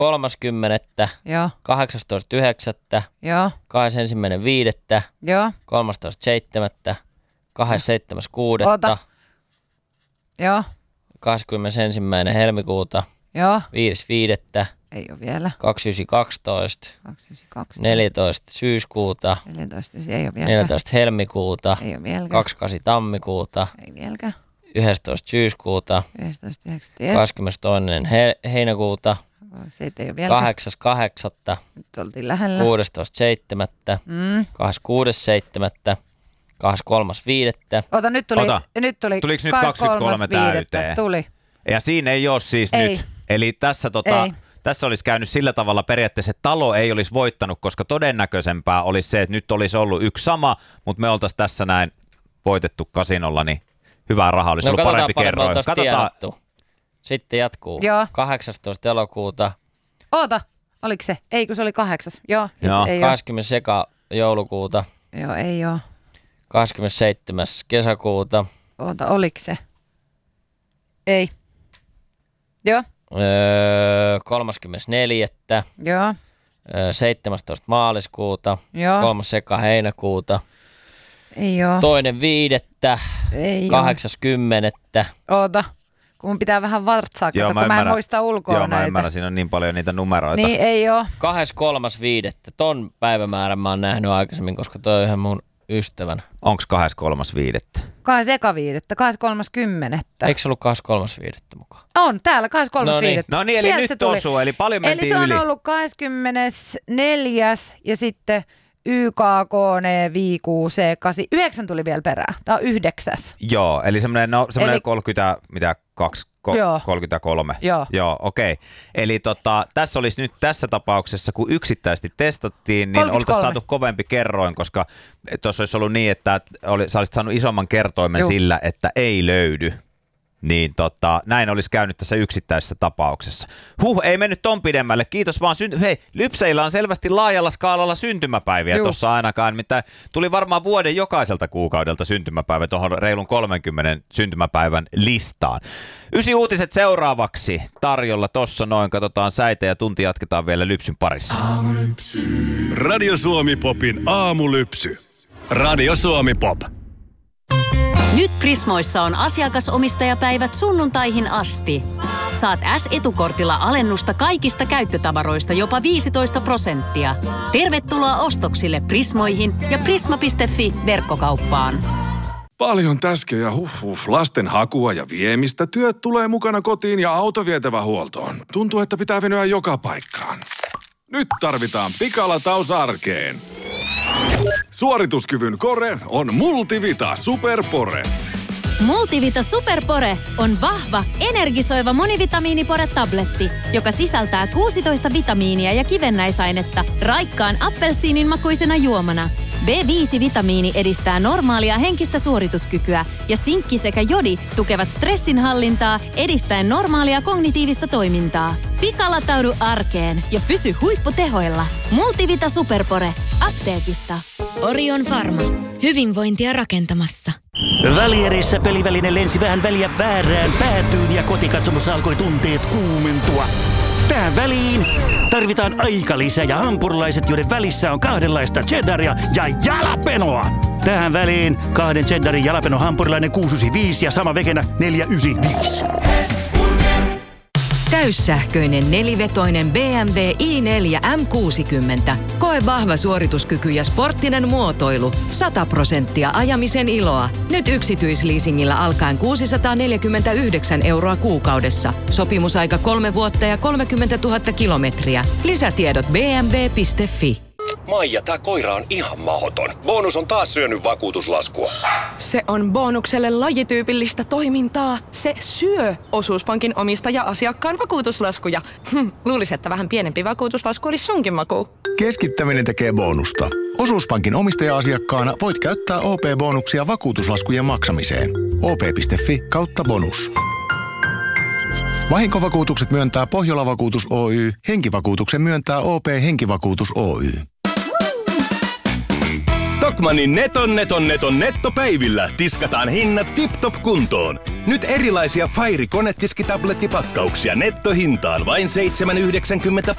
30. Joo. 18.9. Joo. 21.5. Joo. 13.7. 27.6. Oota. Joo. 21. helmikuuta. Joo. 5.5. Ei ole vielä. 29.12. 29. 14. syyskuuta. 14. Ei ole vielä. 14. helmikuuta. Ei ole vielä. 28. tammikuuta. Ei vieläkään. 11. syyskuuta. 11. 9. 22. heinäkuuta. Se ei ole vielä. 8.8. Nyt oltiin lähellä. 16.7. 26.7. 23.5. Ota, nyt tuli. Tuliko nyt 23 täyteen? Tuli. Ja siinä ei ole siis ei. nyt. Eli tässä olisi käynyt sillä tavalla periaatteessa, että talo ei olisi voittanut, koska todennäköisempää olisi se, että nyt olisi ollut yksi sama, mutta me oltaisiin tässä näin voitettu kasinolla, niin hyvää rahaa olisi ollut parempi kerroin. Katsotaan. Sitten jatkuu. Joo. 18. elokuuta. Oota, oliko se? Ei, kun se oli 8. Joo. Se ei 20. joulukuuta. Joo, ei oo. 27. kesäkuuta. Oota, oliko se? Ei. Joo. 34. Joo. 17. maaliskuuta. Joo. 3. heinäkuuta. Ei oo. 2.5. Ei 8.10. Oota. Kun mun pitää vähän vartsaa, kun mä en muista ulkoa näitä. Joo, mä ymmärrän, siinä on niin paljon niitä numeroita. Niin, ei oo. 23.5. Ton päivämäärän mä oon nähnyt aikaisemmin, koska toi on ihan mun ystävän. Onks 23.5? 2.5. 2.30. Eikö se ollut 23.5. mukaan? On, täällä 23.5. No niin, eli nyt osuu, eli paljon mentiin yli. yli. Eli se on ollut 24. ja sitten YKK, viikuu, C8. 9 tuli vielä perään. Tää on 9. Joo, eli semmoinen 33. Joo, okei. Eli tässä olisi nyt tässä tapauksessa, kun yksittäisesti testattiin, niin oltaisiin saatu kovempi kerroin, koska tuossa olisi ollut niin, että sä olisit saanut isomman kertoimen sillä, että ei löydy. Niin näin olisi käynyt tässä yksittäisessä tapauksessa. Ei mennyt ton pidemmälle. Kiitos vaan. Hei, lypseillä on selvästi laajalla skaalalla syntymäpäiviä tuossa ainakaan. Mitä tuli varmaan vuoden jokaiselta kuukaudelta syntymäpäivä tuohon reilun 30 syntymäpäivän listaan. 9 uutiset seuraavaksi tarjolla tossa noin. Katsotaan säitä ja tunti jatketaan vielä lypsyn parissa. Aamulypsy. Radio Suomi Popin aamulypsy. Radio Suomi Pop. Nyt Prismoissa on asiakasomistajapäivät sunnuntaihin asti. Saat S-etukortilla alennusta kaikista käyttötavaroista jopa 15%. Tervetuloa ostoksille Prismoihin ja prisma.fi verkkokauppaan. Paljon täskejä, lasten hakua ja viemistä. Työt tulee mukana kotiin ja auto vietävä huoltoon. Tuntuu, että pitää venyä joka paikkaan. Nyt tarvitaan pikalataus arkeen. Suorituskyvyn kore on Multivita Superpore. Multivita Superpore on vahva, energisoiva monivitamiinipore-tabletti, joka sisältää 16 vitamiinia ja kivennäisainetta raikkaan appelsiinin makuisena juomana. B5-vitamiini edistää normaalia henkistä suorituskykyä ja sinkki sekä jodi tukevat stressinhallintaa edistäen normaalia kognitiivista toimintaa. Pikalataudu arkeen ja pysy huipputehoilla. Multivita Superpore. Apteekista. Orion Pharma. Hyvinvointia rakentamassa. Välierissä peliväline lensi vähän väliä väärään päätyyn ja kotikatsomossa alkoi tunteet kuumentua. Tähän väliin tarvitaan aikalisä ja hampurilaiset, joiden välissä on kahdenlaista cheddaria ja jalapenoa. Tähän väliin 2 cheddarin jalapeno hampurilainen 695 ja sama vegenä 495. Täyssähköinen nelivetoinen BMW i4 M60. Koe vahva suorituskyky ja sporttinen muotoilu. 100% ajamisen iloa. Nyt yksityisleasingillä alkaen 649 € kuukaudessa. Sopimusaika 3 vuotta ja 30 000 kilometriä. Lisätiedot bmw.fi. Maija, tää koira on ihan mahdoton. Bonus on taas syönyt vakuutuslaskua. Se on Bonukselle lajityypillistä toimintaa. Se syö osuuspankin omistaja-asiakkaan vakuutuslaskuja. Luulisin, että vähän pienempi vakuutuslasku olisi sunkin maku. Keskittäminen tekee bonusta. Osuuspankin omistaja-asiakkaana voit käyttää OP-bonuksia vakuutuslaskujen maksamiseen. op.fi/bonus. Vahinkovakuutukset myöntää Pohjola-vakuutus Oy. Henkivakuutuksen myöntää OP Henkivakuutus Oy. Tokmannin neton nettopäivillä tiskataan hinnat tip-top kuntoon. Nyt erilaisia Fairy konetiskitablettipakkauksia nettohintaan vain 7,90